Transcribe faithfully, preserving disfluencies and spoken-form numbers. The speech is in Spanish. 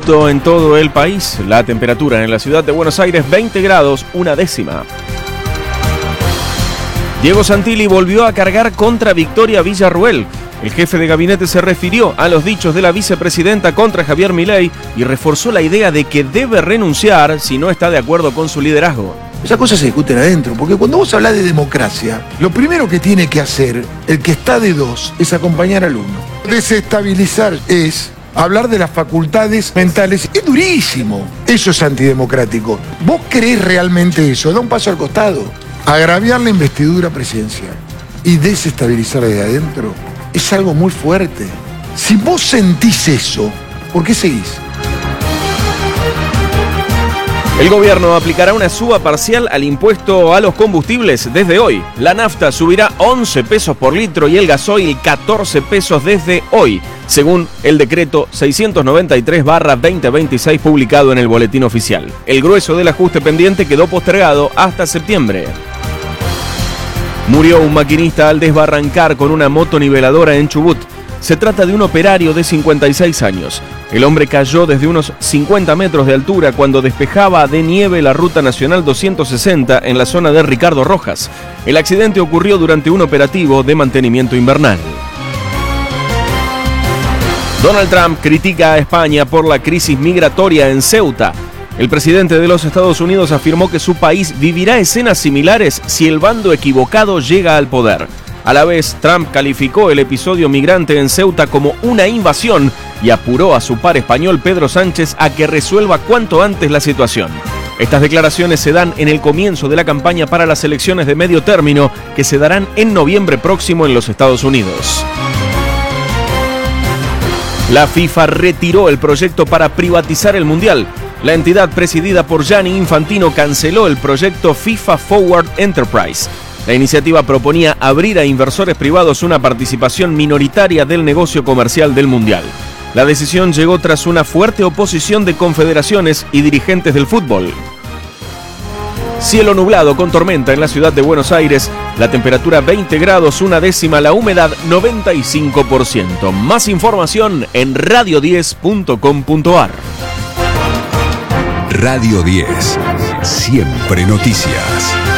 luto en todo el país. La temperatura en la ciudad de Buenos Aires, veinte grados, una décima. Diego Santilli volvió a cargar contra Victoria Villarruel. El jefe de gabinete se refirió a los dichos de la vicepresidenta contra Javier Milei y reforzó la idea de que debe renunciar si no está de acuerdo con su liderazgo. Esas cosas se discuten adentro, porque cuando vos hablas de democracia, lo primero que tiene que hacer el que está de dos es acompañar al uno. Desestabilizar es hablar de las facultades mentales. Es durísimo. Eso es antidemocrático. ¿Vos creés realmente eso? Da un paso al costado. Agraviar la investidura presidencial y desestabilizar desde adentro es algo muy fuerte. Si vos sentís eso, ¿por qué seguís? El gobierno aplicará una suba parcial al impuesto a los combustibles desde hoy. La nafta subirá once pesos por litro y el gasoil catorce pesos desde hoy, según el decreto seiscientos noventa y tres barra veinte veintiséis publicado en el Boletín Oficial. El grueso del ajuste pendiente quedó postergado hasta septiembre. Murió un maquinista al desbarrancar con una motoniveladora en Chubut. Se trata de un operario de cincuenta y seis años. El hombre cayó desde unos cincuenta metros de altura cuando despejaba de nieve la Ruta Nacional doscientos sesenta en la zona de Ricardo Rojas. El accidente ocurrió durante un operativo de mantenimiento invernal. Donald Trump critica a España por la crisis migratoria en Ceuta. El presidente de los Estados Unidos afirmó que su país vivirá escenas similares si el bando equivocado llega al poder. A la vez, Trump calificó el episodio migrante en Ceuta como una invasión y apuró a su par español Pedro Sánchez a que resuelva cuanto antes la situación. Estas declaraciones se dan en el comienzo de la campaña para las elecciones de medio término que se darán en noviembre próximo en los Estados Unidos. La FIFA retiró el proyecto para privatizar el Mundial. La entidad presidida por Gianni Infantino canceló el proyecto FIFA Forward Enterprise. La iniciativa proponía abrir a inversores privados una participación minoritaria del negocio comercial del Mundial. La decisión llegó tras una fuerte oposición de confederaciones y dirigentes del fútbol. Cielo nublado con tormenta en la ciudad de Buenos Aires, la temperatura veinte grados, una décima, la humedad noventa y cinco por ciento. Más información en radio diez punto com punto ar. Radio diez, siempre noticias.